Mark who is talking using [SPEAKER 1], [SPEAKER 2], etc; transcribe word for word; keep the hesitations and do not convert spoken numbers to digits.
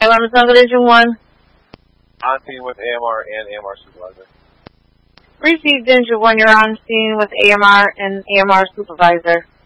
[SPEAKER 1] five, I'm Amazon Division one.
[SPEAKER 2] On scene with A M R and A M R supervisor.
[SPEAKER 1] Received Engine one, you're on scene with A M R and A M R supervisor.